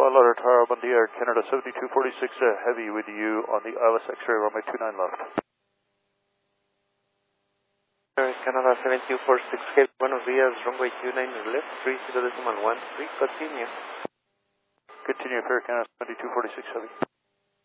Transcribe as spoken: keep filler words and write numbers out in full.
Guadalajara, Tower, buen día, Canada seventy-two forty-six uh, Heavy with you on the I L S X-ray runway two nine left. Canada seventy-two forty-six Heavy, buenos días, runway two nine left, three zero decimal one three, continue. Continue, Fair Canada seventy-two forty-six Heavy.